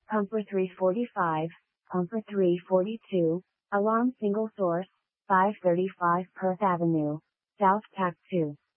Pumper 345, Pumper 342, alarm single source, 535 Perth Avenue, South Pack 2.